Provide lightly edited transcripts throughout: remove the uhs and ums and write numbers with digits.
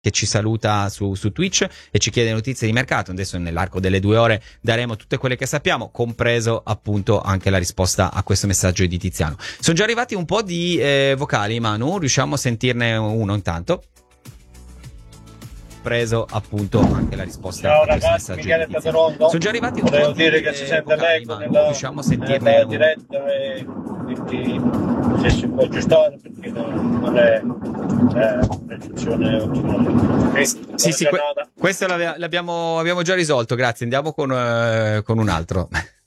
che ci saluta su Twitch e ci chiede notizie di mercato. Adesso nell'arco delle 2 ore daremo tutte quelle che sappiamo, compreso appunto anche la risposta a questo messaggio di Tiziano. Sono già arrivati un po' di vocali, Manu, riusciamo a sentirne uno intanto? Preso appunto anche la risposta. Ciao ragazzi, Michele Peperondo. Sono già arrivati un Volevo po' dire che si sente l'eco riusciamo a sentirne nella diretta e quindi se si può aggiustare perché non è un'eccezione ottimale. Sì, questo abbiamo già risolto, grazie. Andiamo con un altro.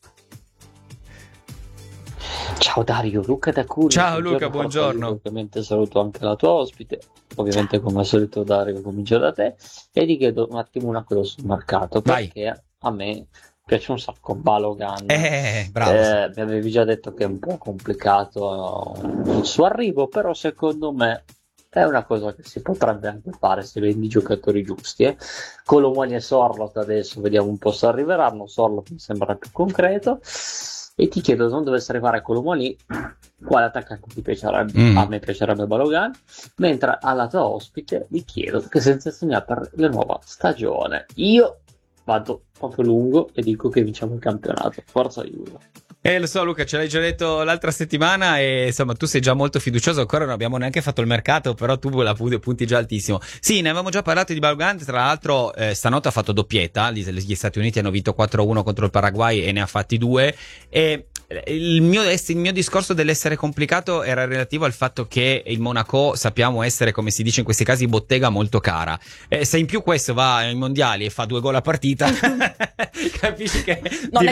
Ciao Dario, Luca da Cuneo. Ciao Luca, buongiorno. Ovviamente saluto anche la tua ospite. Ovviamente come al solito Dario comincio da te e ti chiedo un attimo una cosa sul mercato. Vai. Perché a me piace un sacco Balogan. Bravo. Mi avevi già detto che è un po' complicato il suo arrivo, però secondo me è una cosa che si potrebbe anche fare se vendi i giocatori giusti. Colomani e Sorloth adesso vediamo un po' se arriveranno. Sorloth mi sembra più concreto. E ti chiedo, se non dovesse arrivare Colomani, quale attaccante ti piacerebbe? A me piacerebbe Balogan, mentre alla tua ospite vi chiedo che sensazioni ha per la nuova stagione. Io vado proprio lungo e dico che vinciamo il campionato. Forza Juve. Lo so Luca, ce l'hai già detto l'altra settimana e insomma tu sei già molto fiducioso, ancora non abbiamo neanche fatto il mercato, però tu la punti già altissimo. Sì, ne avevamo già parlato di Balogan, tra l'altro stanotte ha fatto doppietta, gli Stati Uniti hanno vinto 4-1 contro il Paraguay e ne ha fatti 2 e il mio discorso dell'essere complicato era relativo al fatto che il Monaco sappiamo essere, come si dice in questi casi, bottega molto cara. Se in più questo va ai mondiali e fa 2 gol a partita, capisci che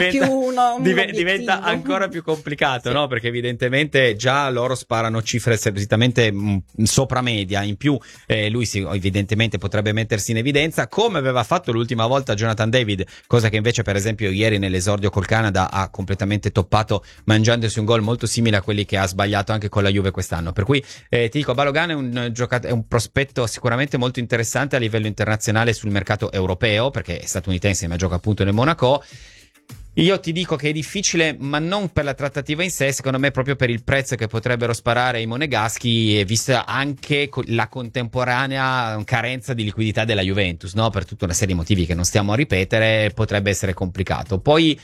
diventa ancora più complicato, sì. No? Perché evidentemente già loro sparano cifre decisamente sopra media. In più lui evidentemente potrebbe mettersi in evidenza, come aveva fatto l'ultima volta Jonathan David, cosa che invece per esempio ieri nell'esordio col Canada ha completamente toppato, mangiandosi un gol molto simile a quelli che ha sbagliato anche con la Juve quest'anno. Per cui ti dico, Balogan è un prospetto sicuramente molto interessante a livello internazionale sul mercato europeo, perché è statunitense ma gioca appunto nel Monaco. Io ti dico che è difficile, ma non per la trattativa in sé, secondo me proprio per il prezzo che potrebbero sparare i monegaschi, e vista anche la contemporanea carenza di liquidità della Juventus, no? Per tutta una serie di motivi che non stiamo a ripetere, potrebbe essere complicato. Poi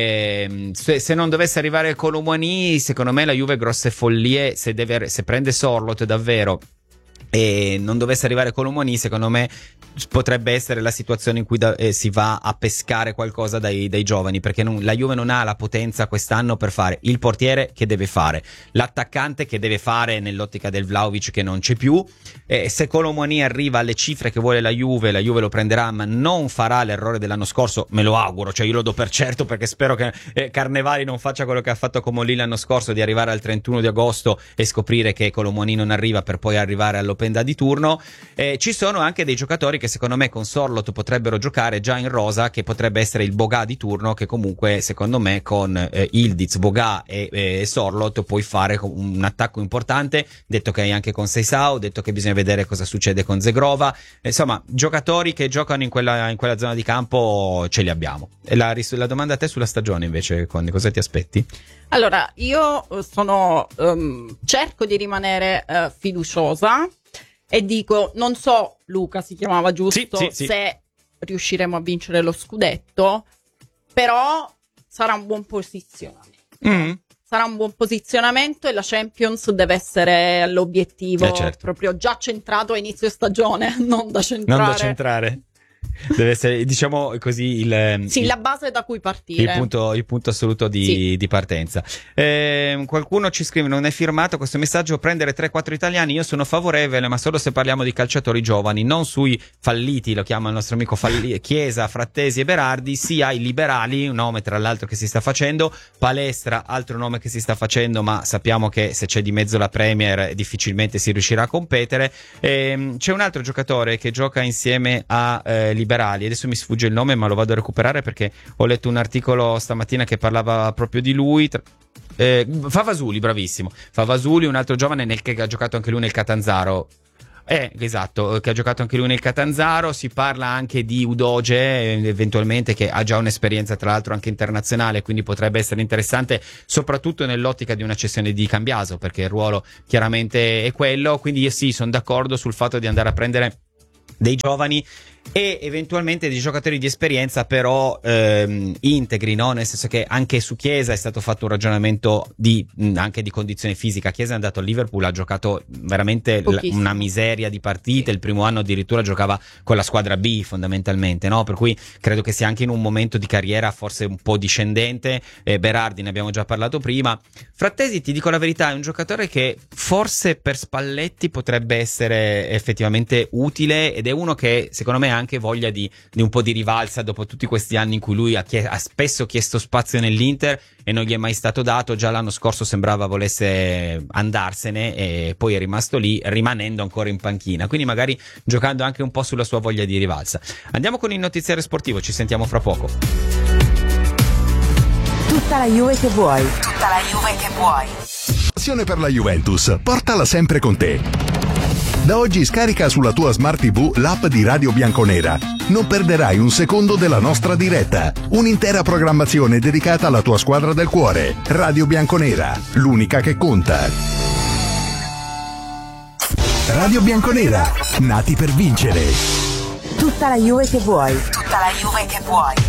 se non dovesse arrivare Colomani, secondo me la Juve grosse follie, se prende Sorloth davvero e non dovesse arrivare Colomani, secondo me potrebbe essere la situazione in cui si va a pescare qualcosa dai giovani, perché la Juve non ha la potenza quest'anno per fare il portiere che deve fare, l'attaccante che deve fare nell'ottica del Vlahovic che non c'è più. Se Colomani arriva alle cifre che vuole la Juve lo prenderà, ma non farà l'errore dell'anno scorso, me lo auguro, cioè io lo do per certo, perché spero che Carnevali non faccia quello che ha fatto con Molli l'anno scorso, di arrivare al 31 di agosto e scoprire che Colomani non arriva per poi arrivare all'Open Da di turno. Ci sono anche dei giocatori che secondo me con Sorloth potrebbero giocare già in rosa, che potrebbe essere il Boga di turno, che comunque secondo me con Ildiz, Boga e Sorloth puoi fare un attacco importante, detto che hai anche con Seisao, detto che bisogna vedere cosa succede con Zegrova. Insomma, giocatori che giocano in quella zona di campo ce li abbiamo. E la domanda a te sulla stagione invece, Conny, cosa ti aspetti? Allora, io cerco di rimanere fiduciosa e dico, non so, Luca si chiamava giusto, sì. se riusciremo a vincere lo scudetto, però sarà un buon posizionamento. Sarà un buon posizionamento e la Champions deve essere l'obiettivo, certo. Proprio già centrato a inizio stagione, non da centrare. Deve essere, diciamo così, la base da cui partire, il punto assoluto di partenza. Qualcuno ci scrive, non è firmato questo messaggio: prendere 3-4 italiani, io sono favorevole, ma solo se parliamo di calciatori giovani, non sui falliti, lo chiama il nostro amico Chiesa, Frattesi e Berardi, sia ai liberali, un nome tra l'altro che si sta facendo, Palestra, altro nome che si sta facendo, ma sappiamo che se c'è di mezzo la Premier difficilmente si riuscirà a competere. C'è un altro giocatore che gioca insieme a liberali, adesso mi sfugge il nome ma lo vado a recuperare perché ho letto un articolo stamattina che parlava proprio di lui. Favasuli, bravissimo, Favasuli, un altro giovane che ha giocato anche lui nel Catanzaro. Esatto, che ha giocato anche lui nel Catanzaro. Si parla anche di Udoge, eventualmente, che ha già un'esperienza tra l'altro anche internazionale, quindi potrebbe essere interessante soprattutto nell'ottica di una cessione di Cambiaso, perché il ruolo chiaramente è quello. Quindi io sì, sono d'accordo sul fatto di andare a prendere dei giovani e eventualmente dei giocatori di esperienza però integri, no? Nel senso che anche su Chiesa è stato fatto un ragionamento anche di condizione fisica. Chiesa è andato a Liverpool, ha giocato veramente una miseria di partite, il primo anno addirittura giocava con la squadra B fondamentalmente, no? Per cui credo che sia anche in un momento di carriera forse un po' discendente. Berardi ne abbiamo già parlato prima. Frattesi, ti dico la verità, è un giocatore che forse per Spalletti potrebbe essere effettivamente utile, ed è uno che secondo me ha anche voglia di un po' di rivalsa dopo tutti questi anni in cui lui ha spesso chiesto spazio nell'Inter e non gli è mai stato dato. Già l'anno scorso sembrava volesse andarsene e poi è rimasto lì, rimanendo ancora in panchina, quindi magari giocando anche un po' sulla sua voglia di rivalsa. Andiamo con il notiziario sportivo, ci sentiamo fra poco. Tutta la Juve che vuoi. Tutta la Juve che vuoi. Passione per la Juventus, portala sempre con te. Da oggi scarica sulla tua Smart TV l'app di Radio Bianconera. Non perderai un secondo della nostra diretta. Un'intera programmazione dedicata alla tua squadra del cuore. Radio Bianconera, l'unica che conta. Radio Bianconera, nati per vincere. Tutta la Juve che vuoi. Tutta la Juve che vuoi.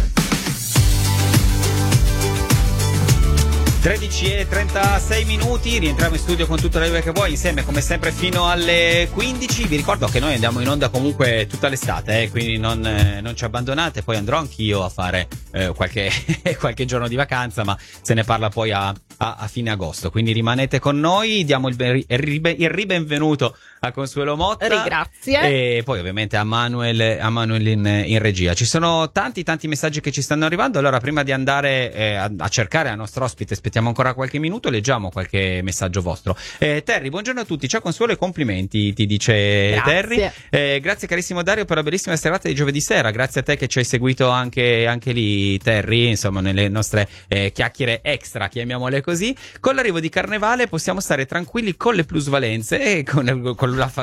13:36, rientriamo in studio con tutta la Juve che vuoi, insieme come sempre fino alle 15. Vi ricordo che noi andiamo in onda comunque tutta l'estate, quindi non ci abbandonate. Poi andrò anch'io a fare qualche giorno di vacanza, ma se ne parla poi a fine agosto, quindi rimanete con noi. Diamo il ribenvenuto a Consuelo Motta. Grazie. E poi ovviamente a Manuel in regia. Ci sono tanti messaggi che ci stanno arrivando. Allora, prima di andare a cercare la nostra ospite, aspettiamo ancora qualche minuto, leggiamo qualche messaggio vostro. Terry, buongiorno a tutti, ciao Consuelo e complimenti, ti dice grazie. Terry. Grazie carissimo Dario per la bellissima serata di giovedì sera, grazie a te che ci hai seguito anche lì, Terry, insomma nelle nostre chiacchiere extra, chiamiamole così. Con l'arrivo di Carnevale possiamo stare tranquilli con le plusvalenze e come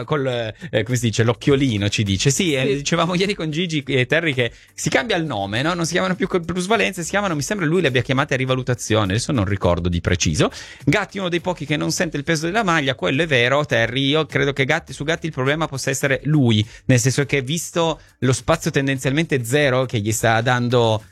si dice, l'occhiolino, ci dice. Sì. Dicevamo ieri con Gigi e Terry che si cambia il nome, no? Non si chiamano più plusvalenze, si chiamano, mi sembra lui le abbia chiamate a rivalutazione, adesso non ricordo di preciso. Gatti, uno dei pochi che non sente il peso della maglia, quello è vero, Terry. Io credo che su Gatti il problema possa essere lui, nel senso che visto lo spazio tendenzialmente zero che gli sta dando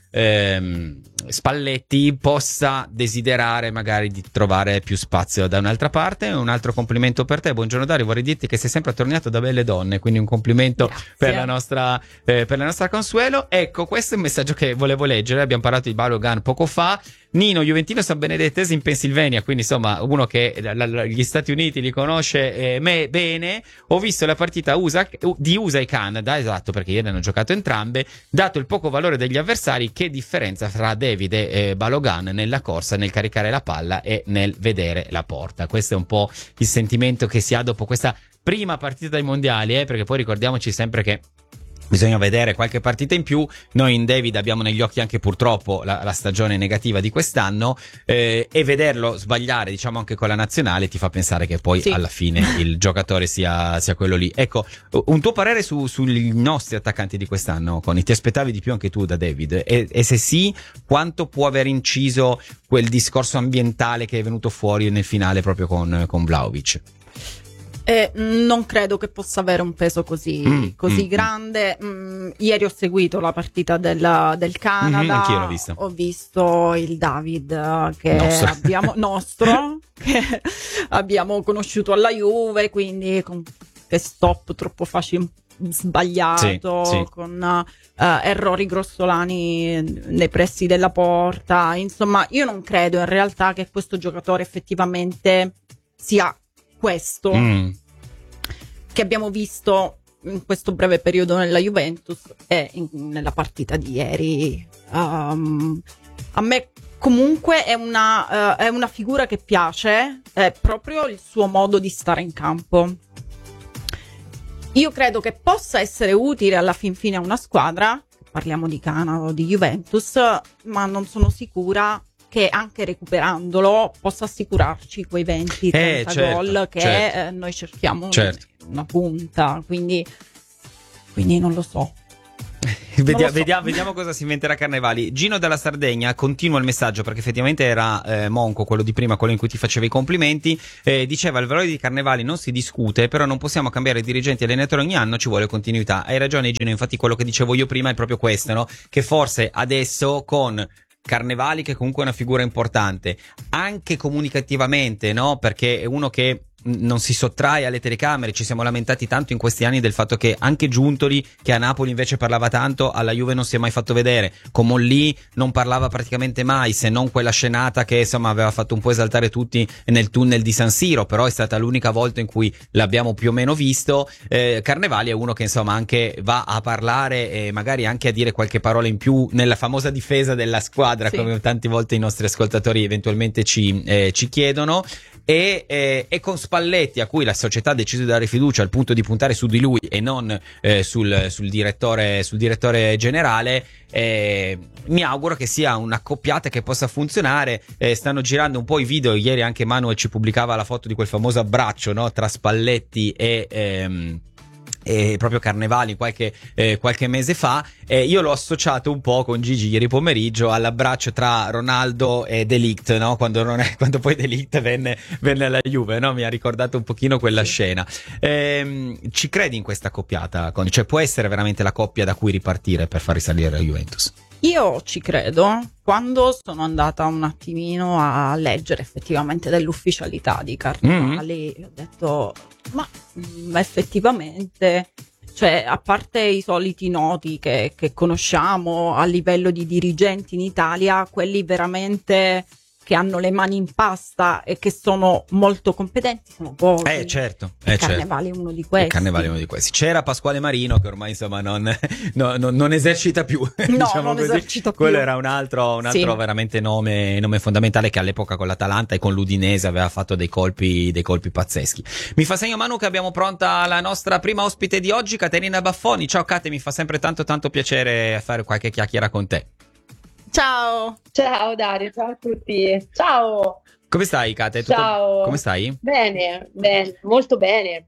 Spalletti, possa desiderare magari di trovare più spazio da un'altra parte. Un altro complimento per te, buongiorno Dario, vorrei dirti che sei sempre attorniato da belle donne, quindi un complimento per la nostra Consuelo. Ecco, questo è un messaggio che volevo leggere, abbiamo parlato di Balogun poco fa. Nino, Juventino San Benedettese in Pennsylvania, quindi insomma uno che gli Stati Uniti li conosce bene. Ho visto la partita di USA e Canada, esatto, perché ieri hanno giocato entrambe. Dato il poco valore degli avversari, che differenza fra David e Balogun nella corsa, nel caricare la palla e nel vedere la porta. Questo è un po' il sentimento che si ha dopo questa prima partita dei mondiali, perché poi ricordiamoci sempre che bisogna vedere qualche partita in più. Noi in David abbiamo negli occhi anche purtroppo la stagione negativa di quest'anno, e vederlo sbagliare, diciamo, anche con la nazionale ti fa pensare che poi alla fine il giocatore sia quello lì. Ecco, un tuo parere sui nostri attaccanti di quest'anno, Conny? Ti aspettavi di più anche tu da David? E se sì, quanto può aver inciso quel discorso ambientale che è venuto fuori nel finale proprio con Vlahovic? Non credo che possa avere un peso così grande. Ieri ho seguito la partita del Canada. Anch'io l'ho vista. Ho visto il David che abbiamo conosciuto alla Juve, quindi con che stop troppo facile, sbagliato, con errori grossolani nei pressi della porta. Insomma, io non credo in realtà che questo giocatore effettivamente sia questo che abbiamo visto in questo breve periodo nella Juventus e nella partita di ieri. A me comunque è una figura che piace, è proprio il suo modo di stare in campo. Io credo che possa essere utile alla fin fine a una squadra, parliamo di Canada o di Juventus, ma non sono sicura che anche recuperandolo possa assicurarci quei 20-30 gol che noi cerchiamo una punta, quindi non lo so. Vediamo cosa si inventerà Carnevali. Gino dalla Sardegna continua il messaggio, perché effettivamente era Monco, quello di prima, quello in cui ti facevo i complimenti. Diceva: il valore di Carnevali non si discute, però non possiamo cambiare dirigenti e allenatori ogni anno, ci vuole continuità. Hai ragione Gino, infatti quello che dicevo io prima è proprio questo, no? Che forse adesso con Carnevali, che comunque è una figura importante anche comunicativamente, no? Perché è uno che non si sottrae alle telecamere. Ci siamo lamentati tanto in questi anni del fatto che anche Giuntoli, che a Napoli invece parlava tanto, alla Juve non si è mai fatto vedere. Comonlì non parlava praticamente mai, se non quella scenata che insomma aveva fatto un po' esaltare tutti nel tunnel di San Siro, però è stata l'unica volta in cui l'abbiamo più o meno visto. Carnevali è uno che insomma anche va a parlare e magari anche a dire qualche parola in più nella famosa difesa della squadra, sì, come tante volte i nostri ascoltatori eventualmente ci chiedono. E con Spalletti, a cui la società ha deciso di dare fiducia al punto di puntare su di lui e non sul direttore generale, mi auguro che sia un'accoppiata che possa funzionare. Stanno girando un po' i video, ieri anche Manuel ci pubblicava la foto di quel famoso abbraccio, no, tra Spalletti e proprio Carnevali qualche mese fa. Io l'ho associato un po' con Gigi ieri pomeriggio all'abbraccio tra Ronaldo e De Ligt, no? Quando poi De Ligt venne alla Juve, no? Mi ha ricordato un pochino quella scena. Ci credi in questa coppiata? Cioè può essere veramente la coppia da cui ripartire per far risalire la Juventus? Io ci credo. Quando sono andata un attimino a leggere effettivamente dell'ufficialità di Carnevali, ho detto, ma effettivamente, cioè, a parte i soliti noti che conosciamo a livello di dirigenti in Italia, quelli veramente che hanno le mani in pasta e che sono molto competenti sono pochi. Certo. Carnevali è uno di questi. Carnevali è uno di questi. C'era Pasquale Marino, che ormai insomma non esercita più. No, diciamo non così. esercita più. Quello era un altro sì, veramente nome fondamentale, che all'epoca con l'Atalanta e con l'Udinese aveva fatto dei colpi pazzeschi. Mi fa segno Manu che abbiamo pronta la nostra prima ospite di oggi, Caterina Baffoni. Ciao Cate, mi fa sempre tanto piacere fare qualche chiacchiera con te. Ciao Dario, ciao a tutti. Ciao. Come stai, Kate? Ciao. Come stai? Bene, molto bene.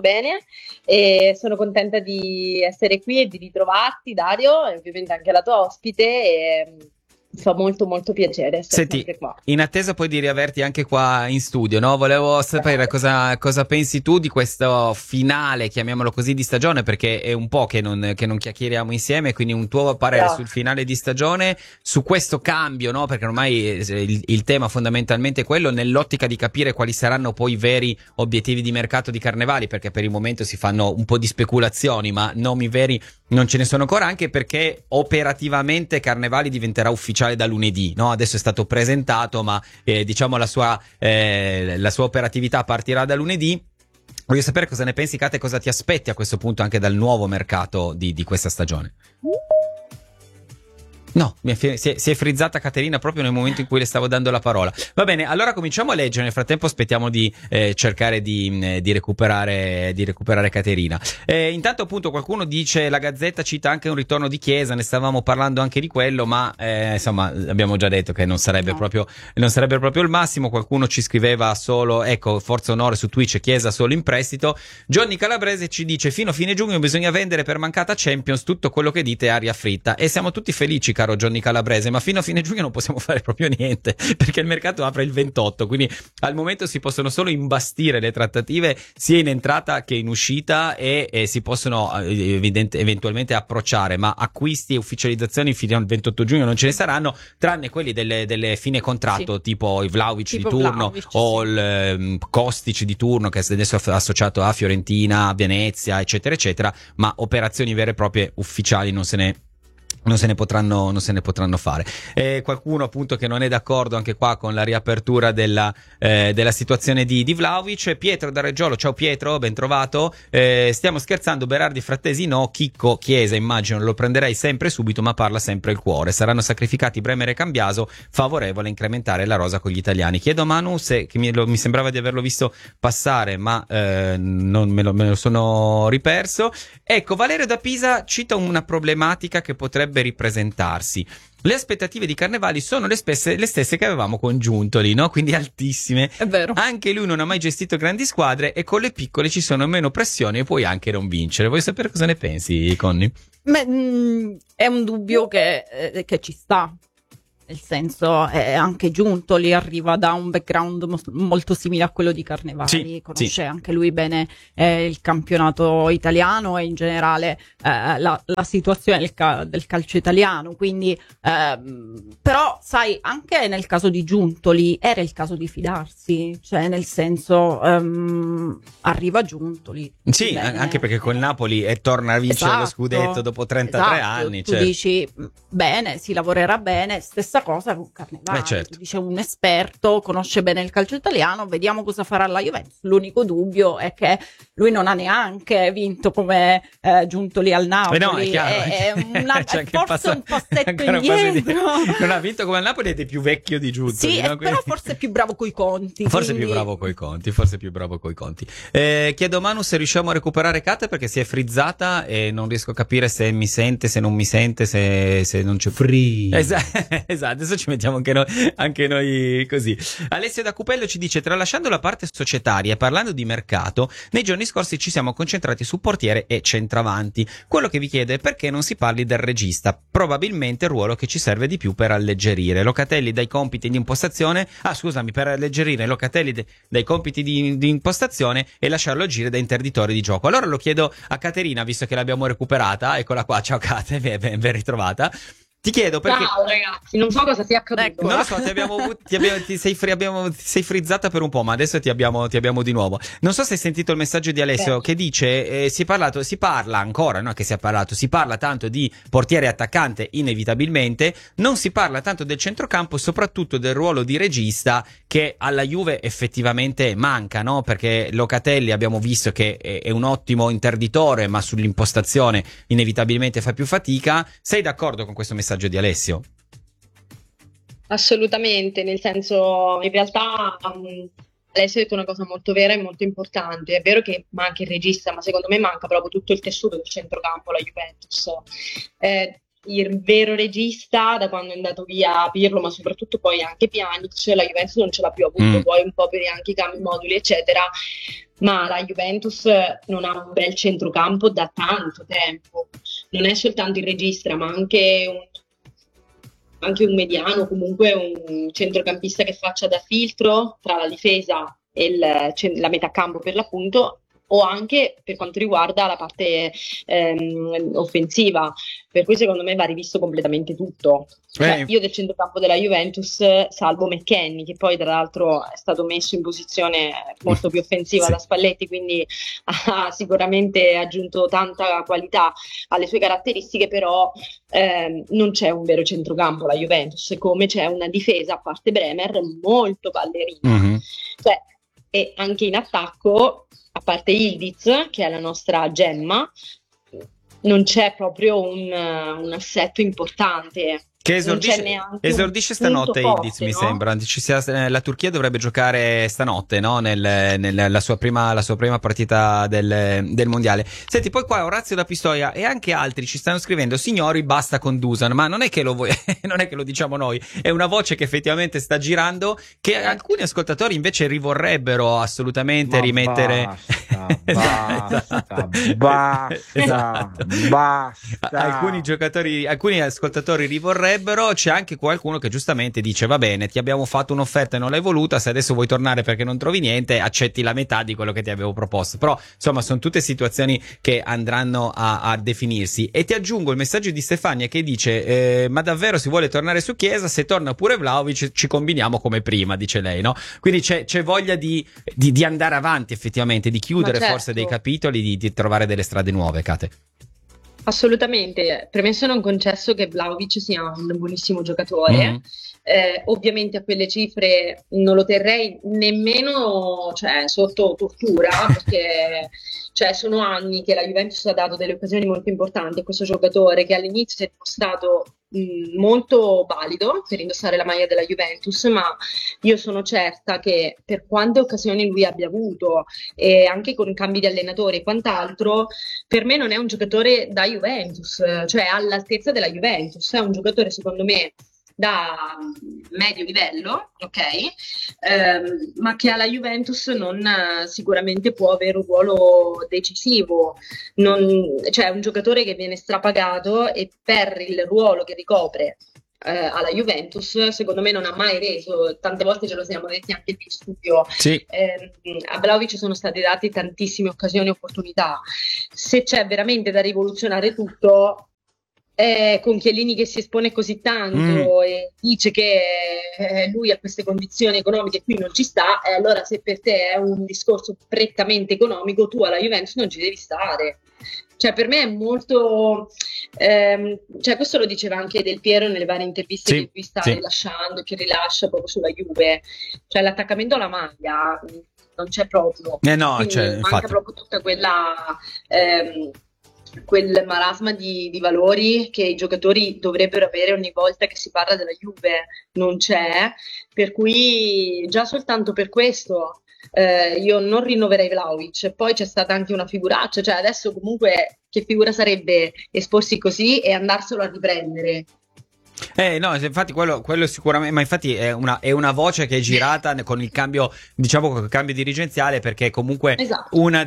E sono contenta di essere qui e di ritrovarti, Dario, e ovviamente anche la tua ospite. E mi fa molto piacere essere sempre qua. In attesa poi di riaverti anche qua in studio, no? Volevo sapere cosa pensi tu di questo finale, chiamiamolo così, di stagione, perché è un po' che non chiacchieriamo insieme, quindi un tuo parere sul finale di stagione, su questo cambio, no? Perché ormai il tema fondamentalmente è quello, nell'ottica di capire quali saranno poi i veri obiettivi di mercato di Carnevali, perché per il momento si fanno un po' di speculazioni, ma nomi veri non ce ne sono ancora, anche perché operativamente Carnevali diventerà ufficiale da lunedì, no? Adesso è stato presentato, ma diciamo la sua operatività partirà da lunedì. Voglio sapere cosa ne pensi, Kate, cosa ti aspetti a questo punto anche dal nuovo mercato di questa stagione. No, si è frizzata Caterina proprio nel momento in cui le stavo dando la parola. Va bene, allora cominciamo a leggere. Nel frattempo aspettiamo di cercare di recuperare Caterina. Intanto appunto qualcuno dice, la Gazzetta cita anche un ritorno di Chiesa, ne stavamo parlando anche di quello, ma insomma abbiamo già detto che non sarebbe proprio il massimo. Qualcuno ci scriveva solo, ecco, forza onore su Twitch, Chiesa solo in prestito. Johnny Calabrese ci dice, fino a fine giugno bisogna vendere per mancata Champions, tutto quello che dite è aria fritta, e siamo tutti felici, caro Johnny Calabrese, ma fino a fine giugno non possiamo fare proprio niente, perché il mercato apre il 28, quindi al momento si possono solo imbastire le trattative sia in entrata che in uscita, e si possono eventualmente approcciare, ma acquisti e ufficializzazioni fino al 28 giugno non ce ne saranno, tranne quelli delle fine contratto, tipo i Vlahovic di turno, o il Kostic di turno, che adesso è associato a Fiorentina, a Venezia, eccetera, ma operazioni vere e proprie ufficiali non se ne potranno fare. Qualcuno appunto che non è d'accordo anche qua con la riapertura della situazione di Vlahovic. Pietro da Reggiolo, ciao Pietro, ben trovato. Stiamo scherzando, Berardi Frattesi no, Chicco Chiesa immagino lo prenderei sempre subito, ma parla sempre il cuore. Saranno sacrificati Bremer e Cambiaso, favorevole a incrementare la rosa con gli italiani. Chiedo a Manu che mi sembrava di averlo visto passare, ma non me lo sono riperso. Ecco, Valerio da Pisa cita una problematica che potrebbe ripresentarsi. Le aspettative di Carnevali sono le stesse che avevamo con Giuntoli, no? Quindi altissime. È vero. Anche lui non ha mai gestito grandi squadre e con le piccole ci sono meno pressioni e puoi anche non vincere. Vuoi sapere cosa ne pensi, Conny? È un dubbio che ci sta. Nel senso, è anche Giuntoli arriva da un background molto simile a quello di Carnevali, conosce anche lui bene il campionato italiano e in generale la situazione del calcio italiano, quindi però sai, anche nel caso di Giuntoli era il caso di fidarsi, cioè nel senso arriva Giuntoli. Sì, bene, anche perché col Napoli torna a vincere lo scudetto dopo 33 anni. Tu dici, bene, si lavorerà bene, stessa cosa con Carnevali, certo. Tu dice un esperto, conosce bene il calcio italiano, vediamo cosa farà la Juventus. L'unico dubbio è che lui non ha neanche vinto come Giuntoli al Napoli, no, è chiaro, è forse un passetto indietro. Non ha vinto come al Napoli ed è più vecchio di Giuntoli. Sì, no? però forse è più bravo coi conti. Forse quindi... più bravo coi conti. Chiedo a Manu se riusciamo a recuperare Kate, perché si è frizzata e non riesco a capire se mi sente, se non mi sente, se non c'è free. Esatto, adesso ci mettiamo anche noi così. Alessio da Cupello ci dice: tralasciando la parte societaria e parlando di mercato, nei giorni scorsi ci siamo concentrati su portiere e centravanti. Quello che vi chiedo è perché non si parli del regista, probabilmente il ruolo che ci serve di più per alleggerire Locatelli dai compiti di impostazione, per alleggerire Locatelli dai compiti di impostazione e lasciarlo agire da interditore di gioco. Allora lo chiedo a Caterina, visto che l'abbiamo recuperata. Eccola qua, ciao Cate, ben ritrovata. Ti chiedo perché... Ciao ragazzi, non so cosa sia accaduto. Non lo so, ti sei frizzata per un po', ma adesso ti abbiamo di nuovo. Non so se hai sentito il messaggio di Alessio che dice si parla ancora, no? Che si parla tanto di portiere e attaccante inevitabilmente, non si parla tanto del centrocampo, soprattutto del ruolo di regista che alla Juve effettivamente manca, no? Perché Locatelli abbiamo visto che è un ottimo interditore, ma sull'impostazione inevitabilmente fa più fatica. Sei d'accordo con questo messaggio di Alessio? Assolutamente, nel senso, in realtà Alessio ha detto una cosa molto vera e molto importante. È vero che manca il regista, ma secondo me manca proprio tutto il tessuto del centrocampo alla Juventus. Il vero regista, da quando è andato via Pirlo, ma soprattutto poi anche Pjanic, la Juventus non ce l'ha più avuto, poi un po' per anche i cambi moduli eccetera, ma la Juventus non ha un bel centrocampo da tanto tempo. Non è soltanto il regista, ma anche un mediano, comunque un centrocampista che faccia da filtro tra la difesa e la metà campo per l'appunto, o anche per quanto riguarda la parte offensiva, per cui secondo me va rivisto completamente tutto. Io del centrocampo della Juventus salvo McKennie, che poi tra l'altro è stato messo in posizione molto più offensiva da Spalletti, quindi ha sicuramente aggiunto tanta qualità alle sue caratteristiche, però non c'è un vero centrocampo la Juventus, come c'è una difesa, a parte Bremer, molto ballerina. E anche in attacco, a parte Ildiz, che è la nostra gemma, non c'è proprio un assetto importante. Che esordisce stanotte Ildiz, mi sembra. La Turchia dovrebbe giocare stanotte, no? La sua prima partita del mondiale. Senti, poi qua Orazio da Pistoia e anche altri ci stanno scrivendo: signori, basta con Dusan. Ma non è che non è che lo diciamo noi, è una voce che effettivamente sta girando, che alcuni ascoltatori invece rivorrebbero assolutamente rimettere. Basta. Alcuni ascoltatori rivorrebbero. C'è anche qualcuno che giustamente dice: va bene, ti abbiamo fatto un'offerta e non l'hai voluta, se adesso vuoi tornare perché non trovi niente, accetti la metà di quello che ti avevo proposto. Però insomma sono tutte situazioni che andranno a definirsi. E ti aggiungo il messaggio di Stefania che dice: ma davvero si vuole tornare su Chiesa? Se torna pure Vlahovic ci combiniamo come prima, dice lei, no? Quindi c'è voglia di andare avanti effettivamente, di chiudere forse dei capitoli, di trovare delle strade nuove, Kate. Assolutamente, premesso non concesso che Vlahovic sia un buonissimo giocatore, ovviamente a quelle cifre non lo terrei nemmeno sotto tortura, perché sono anni che la Juventus ha dato delle occasioni molto importanti a questo giocatore, che all'inizio si è dimostrato molto valido per indossare la maglia della Juventus, ma io sono certa che per quante occasioni lui abbia avuto e anche con cambi di allenatori e quant'altro, per me non è un giocatore da Juventus, cioè all'altezza della Juventus. È un giocatore secondo me da medio livello, ok? Ma che alla Juventus non sicuramente può avere un ruolo decisivo. Cioè, è un giocatore che viene strapagato e per il ruolo che ricopre alla Juventus, secondo me non ha mai reso, tante volte ce lo siamo detti anche qui in studio, Sì. A Vlahovic sono state date tantissime occasioni e opportunità. Se c'è veramente da rivoluzionare tutto, con Chiellini che si espone così tanto e dice che lui a queste condizioni economiche qui non ci sta, e allora se per te è un discorso prettamente economico, tu alla Juventus non ci devi stare. Cioè, per me è molto, cioè, questo lo diceva anche Del Piero nelle varie interviste che lui sta rilasciando, che rilascia proprio sulla Juve. Cioè, l'attaccamento alla maglia non c'è proprio. No, cioè, manca infatti. proprio tutta quel marasma di valori che i giocatori dovrebbero avere ogni volta che si parla della Juve, non c'è, per cui già soltanto per questo io non rinnoverei Vlahovic. Poi c'è stata anche una figuraccia, cioè adesso comunque che figura sarebbe esporsi così e andarselo a riprendere? No, infatti quello sicuramente, ma infatti è una voce che è girata con il cambio, diciamo, con il cambio dirigenziale, perché comunque una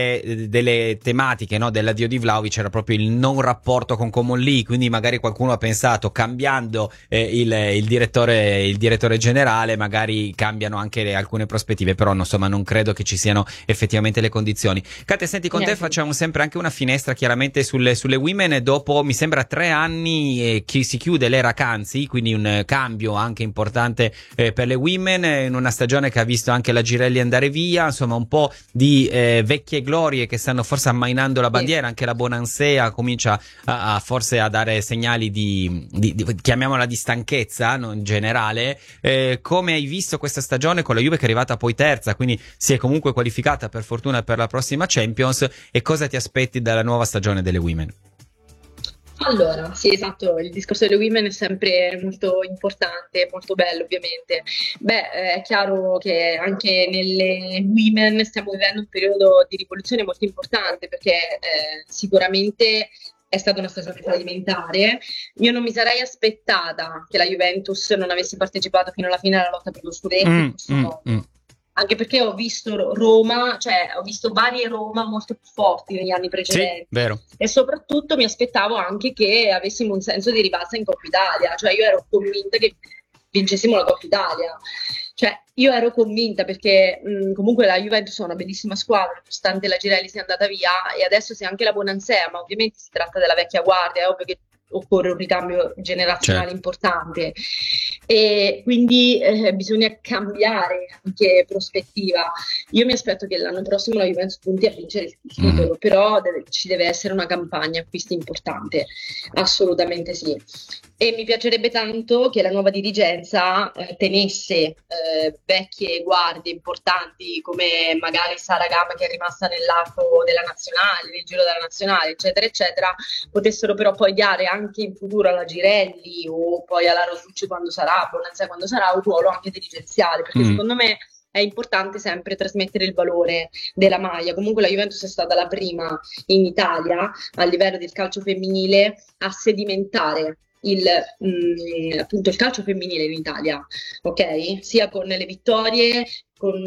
delle tematiche, no, dell'addio di Vlahovic era proprio il non rapporto con Common Lee, quindi magari qualcuno ha pensato, cambiando il direttore generale, magari cambiano anche alcune prospettive, però insomma non credo che ci siano effettivamente le condizioni. Katia, senti, con te facciamo sempre anche una finestra chiaramente sulle women, dopo mi sembra 3 anni si chiude l'era Canzi, quindi un cambio anche importante per le women, in una stagione che ha visto anche la Girelli andare via, insomma un po' di vecchie glorie che stanno forse ammainando la bandiera, anche la Bonansea comincia forse a dare segnali di chiamiamola di stanchezza, no, in generale. Come hai visto questa stagione con la Juve che è arrivata poi terza, quindi si è comunque qualificata per fortuna per la prossima Champions, e cosa ti aspetti dalla nuova stagione delle women? Allora, sì, esatto, il discorso delle women è sempre molto importante, molto bello ovviamente. È chiaro che anche nelle women stiamo vivendo un periodo di rivoluzione molto importante, perché sicuramente è stata una stagione fallimentare. Io non mi sarei aspettata che la Juventus non avesse partecipato fino alla fine alla lotta per lo scudetto, anche perché ho visto Roma, cioè ho visto varie Roma molto più forti negli anni precedenti. Sì, vero. E soprattutto mi aspettavo anche che avessimo un senso di rivalsa in Coppa Italia, cioè io ero convinta che vincessimo la Coppa Italia. Cioè, io ero convinta perché comunque la Juventus è una bellissima squadra, nonostante la Girelli sia andata via, e adesso c'è anche la Bonansea, ma ovviamente si tratta della vecchia guardia, è ovvio che occorre un ricambio generazionale importante, e quindi bisogna cambiare anche prospettiva. Io mi aspetto che l'anno prossimo la Juventus punti a vincere il titolo, però ci deve essere una campagna acquisti importante, assolutamente sì. E mi piacerebbe tanto che la nuova dirigenza tenesse vecchie guardie importanti come magari Sara Gama, che è rimasta nell'arco della nazionale, nel giro della nazionale, eccetera eccetera, potessero però poi dare anche in futuro alla Girelli o poi alla Rosucci quando sarà, a Bonansea quando sarà, un ruolo anche dirigenziale, perché secondo me è importante sempre trasmettere il valore della maglia. Comunque la Juventus è stata la prima in Italia a livello del calcio femminile a sedimentare appunto il calcio femminile in Italia, ok? Sia con le vittorie, con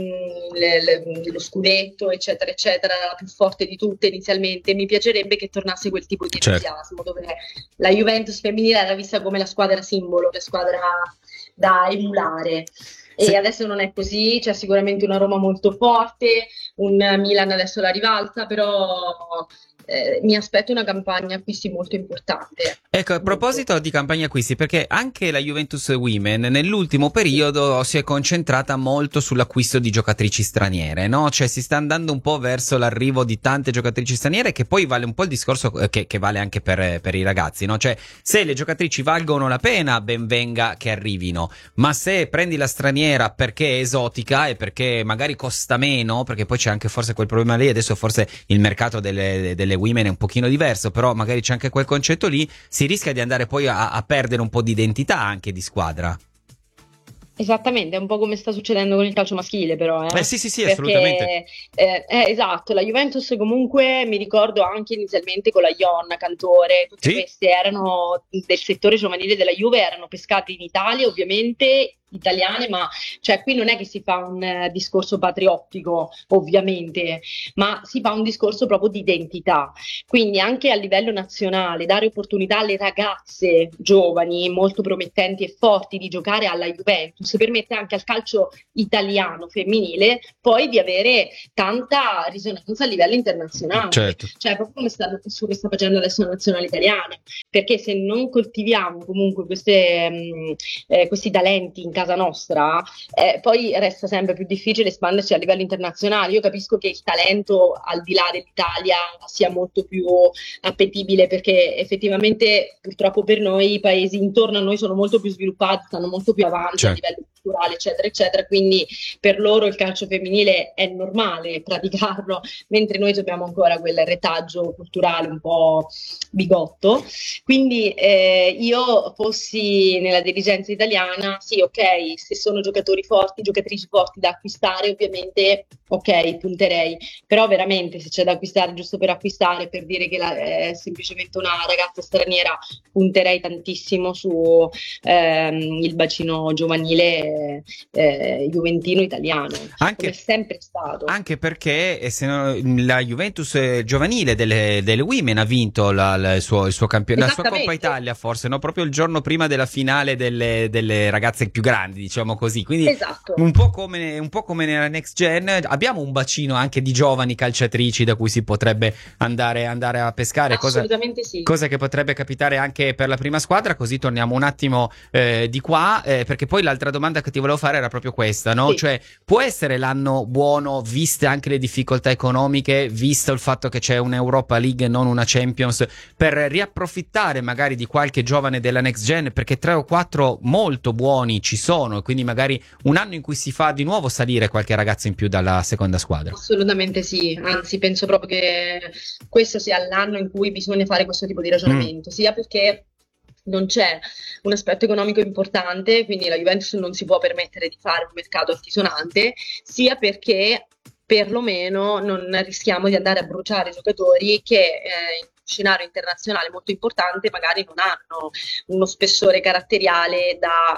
lo scudetto, eccetera eccetera, la più forte di tutte inizialmente. Mi piacerebbe che tornasse quel tipo di entusiasmo, dove la Juventus femminile era vista come la squadra simbolo, la squadra da emulare. E adesso non è così, c'è sicuramente una Roma molto forte, un Milan adesso la rivalsa, però mi aspetto una campagna acquisti molto importante. Ecco, a proposito di campagna acquisti, perché anche la Juventus Women nell'ultimo periodo si è concentrata molto sull'acquisto di giocatrici straniere, no? Cioè si sta andando un po' verso l'arrivo di tante giocatrici straniere, che poi vale un po' il discorso che vale anche per i ragazzi, no? Cioè se le giocatrici valgono la pena, ben venga che arrivino, ma se prendi la straniera perché è esotica e perché magari costa meno, perché poi c'è anche forse quel problema lì, adesso forse il mercato delle women è un pochino diverso, però magari c'è anche quel concetto lì, si rischia di andare poi a perdere un po' di identità anche di squadra. Esattamente, è un po' come sta succedendo con il calcio maschile, però, Sì, sì, sì, perché assolutamente. esatto, la Juventus comunque mi ricordo anche inizialmente con la Ionna, Cantore, tutte Sì, queste erano del settore giovanile della Juve, erano pescate in Italia, ovviamente italiane, ma cioè qui non è che si fa un discorso patriottico, ovviamente, ma si fa un discorso proprio di identità. Quindi anche a livello nazionale dare opportunità alle ragazze giovani, molto promettenti e forti di giocare alla Juventus permette anche al calcio italiano femminile poi di avere tanta risonanza a livello internazionale, certo. cioè proprio come sta facendo adesso la nazionale italiana, perché se non coltiviamo comunque questi talenti in casa nostra, poi resta sempre più difficile espandersi a livello internazionale. Io capisco che il talento al di là dell'Italia sia molto più appetibile perché effettivamente purtroppo per noi i paesi intorno a noi sono molto più sviluppati, stanno molto più avanti a Certo. livello culturale, eccetera, eccetera, quindi per loro il calcio femminile è normale praticarlo, mentre noi abbiamo ancora quel retaggio culturale un po' bigotto. Quindi io fossi nella dirigenza italiana, sì, ok, se sono giocatori forti, giocatrici forti da acquistare, ovviamente ok, punterei, però veramente se c'è da acquistare giusto per acquistare, per dire che è semplicemente una ragazza straniera, punterei tantissimo su il bacino giovanile juventino italiano, Anche, come è sempre stato. anche perché la Juventus giovanile delle Women ha vinto il suo campionato, la sua Coppa Esattamente. Italia, forse, no? Proprio il giorno prima della finale delle ragazze più grandi, diciamo così. Quindi Esatto. un po' come nella Next Gen, abbiamo un bacino anche di giovani calciatrici da cui si potrebbe andare a pescare, Assolutamente sì. cosa che potrebbe capitare anche per la prima squadra. Così torniamo un attimo di qua, perché poi l'altra domanda che ti volevo fare era proprio questa, no? Sì. Cioè, può essere l'anno buono, viste anche le difficoltà economiche, visto il fatto che c'è un'Europa League e non una Champions, per riapprofittare magari di qualche giovane della Next Gen, perché 3 o 4 molto buoni ci sono, e quindi magari un anno in cui si fa di nuovo salire qualche ragazzo in più dalla seconda squadra. Assolutamente sì, anzi penso proprio che questo sia l'anno in cui bisogna fare questo tipo di ragionamento, sia perché non c'è un aspetto economico importante, quindi la Juventus non si può permettere di fare un mercato altisonante, sia perché perlomeno non rischiamo di andare a bruciare giocatori che in un scenario internazionale molto importante magari non hanno uno spessore caratteriale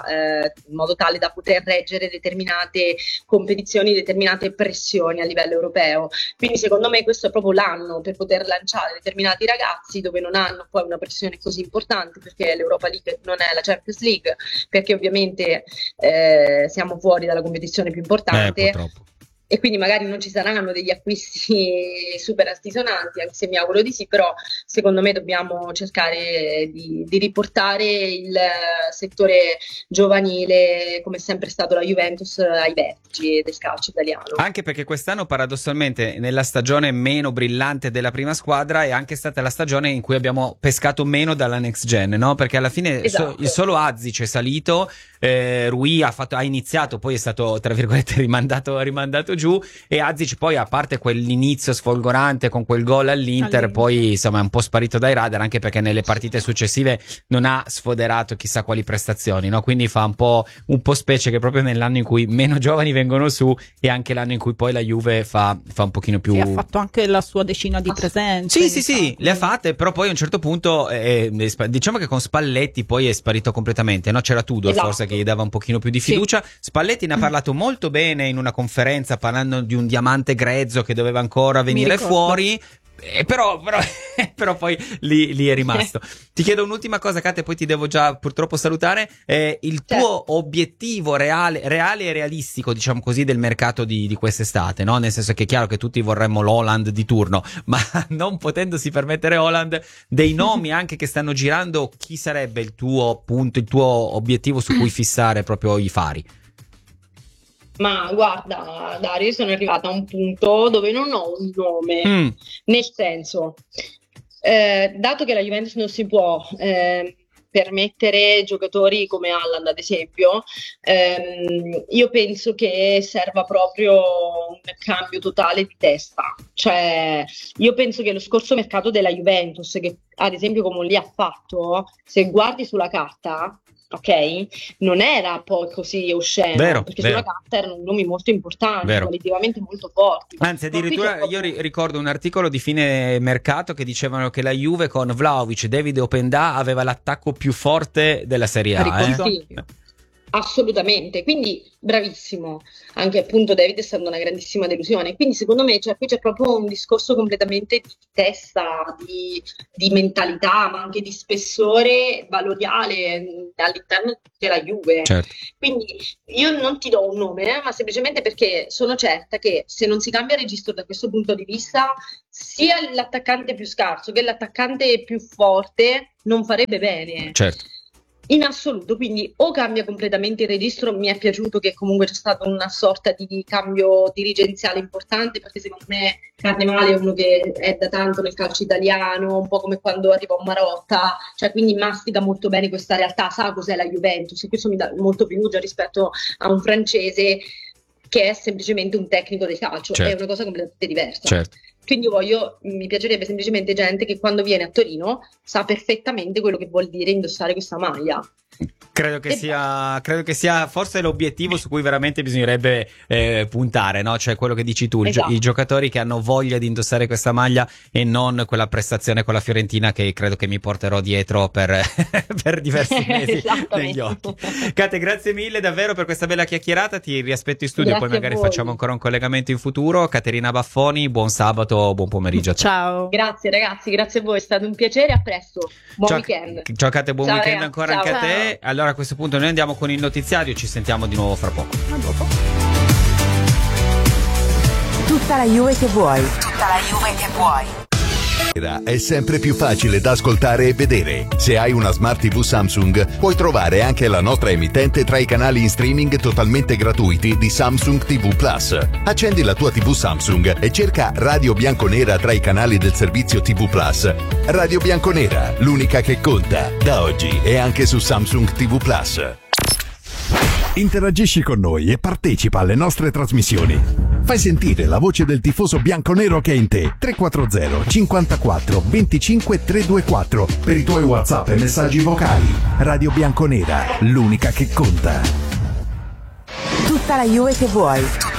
in modo tale da poter reggere determinate competizioni, determinate pressioni a livello europeo. Quindi secondo me questo è proprio l'anno per poter lanciare determinati ragazzi dove non hanno poi una pressione così importante, perché l'Europa League non è la Champions League, perché ovviamente siamo fuori dalla competizione più importante. Purtroppo. E quindi magari non ci saranno degli acquisti super altisonanti, anche se mi auguro di sì, però secondo me dobbiamo cercare di riportare il settore giovanile, come è sempre stato la Juventus, ai vertici del calcio italiano. Anche perché quest'anno paradossalmente nella stagione meno brillante della prima squadra è anche stata la stagione in cui abbiamo pescato meno dalla Next Gen, no? Perché alla fine Esatto. il solo Azic è salito, Rui ha iniziato, poi è stato tra virgolette rimandato giù, e Azic poi, a parte quell'inizio sfolgorante con quel gol all'Inter, poi insomma è un po' sparito dai radar, anche perché nelle partite successive non ha sfoderato chissà quali prestazioni, no? Quindi fa un po' specie che proprio nell'anno in cui meno giovani vengono su è anche l'anno in cui poi la Juve fa un pochino più... Sì, ha fatto anche la sua decina di presenze. Sì, le ha fatte, però poi a un certo punto diciamo che con Spalletti poi è sparito completamente, no? C'era Tudor, esatto, forse, che gli dava un pochino più di fiducia. Sì. Spalletti ne ha parlato molto bene in una conferenza, parlando di un diamante grezzo che doveva ancora venire fuori. Però poi lì è rimasto. Ti chiedo un'ultima cosa, Kate, poi ti devo già purtroppo salutare. Il tuo obiettivo reale e realistico, diciamo così, del mercato di quest'estate, no? Nel senso che è chiaro che tutti vorremmo l'Haaland di turno, ma non potendosi permettere Haaland, dei nomi anche che stanno girando, chi sarebbe il tuo punto, il tuo obiettivo su cui fissare proprio i fari? Ma guarda, Dario, io sono arrivata a un punto dove non ho un nome, nel senso, dato che la Juventus non si può permettere giocatori come Haaland, ad esempio, io penso che serva proprio un cambio totale di testa. Cioè, io penso che lo scorso mercato della Juventus, che ad esempio come lì ha fatto, se guardi sulla carta, ok? Non era poi così osceno, Vero, perché vero. sulla carta erano nomi molto importanti, Vero. qualitativamente molto forti. Anzi, Ma qui addirittura c'è io proprio- ricordo un articolo di fine mercato che dicevano che la Juve con Vlahovic, David e Openda aveva l'attacco più forte della Serie A. Ricordo Sì. anch'io. Assolutamente, quindi bravissimo. Anche appunto David è stata una grandissima delusione. Quindi secondo me qui c'è proprio un discorso completamente di testa, di mentalità, ma anche di spessore valoriale all'interno della Juve. Certo. Quindi io non ti do un nome, ma semplicemente perché sono certa che se non si cambia registro da questo punto di vista, sia l'attaccante più scarso che l'attaccante più forte non farebbe bene. Certo. In assoluto, quindi o cambia completamente il registro, mi è piaciuto che comunque c'è stato una sorta di cambio dirigenziale importante, perché secondo me Carnevale è uno che è da tanto nel calcio italiano, un po' come quando arriva un Marotta, cioè quindi mastica molto bene questa realtà, sa cos'è la Juventus, e questo mi dà molto più già rispetto a un francese che è semplicemente un tecnico del calcio, Certo. è una cosa completamente diversa. Certo. Quindi mi piacerebbe semplicemente gente che quando viene a Torino sa perfettamente quello che vuol dire indossare questa maglia. Credo che sia forse l'obiettivo su cui veramente bisognerebbe puntare, no? Cioè quello che dici tu, Esatto. i giocatori che hanno voglia di indossare questa maglia e non quella prestazione con la Fiorentina che credo che mi porterò dietro per, per diversi mesi Esattamente. negli occhi. Kate, grazie mille davvero per questa bella chiacchierata, ti riaspetto in studio, Grazie poi a magari voi. facciamo ancora un collegamento in futuro. Caterina Baffoni, buon sabato, buon pomeriggio a te. Ciao. Grazie ragazzi, grazie a voi, è stato un piacere, a presto. Buon Ciao, weekend. ciao Kate, buon Ciao, weekend ragazzi, ancora ciao. anche a te. Allora a questo punto noi andiamo con il notiziario, ci sentiamo di nuovo fra poco. A dopo. Tutta la Juve che vuoi. Tutta la Juve che vuoi. È sempre più facile da ascoltare e vedere. Se hai una Smart TV Samsung, puoi trovare anche la nostra emittente tra i canali in streaming totalmente gratuiti di Samsung TV Plus. Accendi la tua TV Samsung e cerca Radio Bianconera tra i canali del servizio TV Plus. Radio Bianconera, l'unica che conta. Da oggi è anche su Samsung TV Plus. Interagisci con noi e partecipa alle nostre trasmissioni. Fai sentire la voce del tifoso bianconero che è in te. 340 54 25 324 per i tuoi WhatsApp e messaggi vocali. Radio Bianconera, l'unica che conta. Tutta la Juve che vuoi.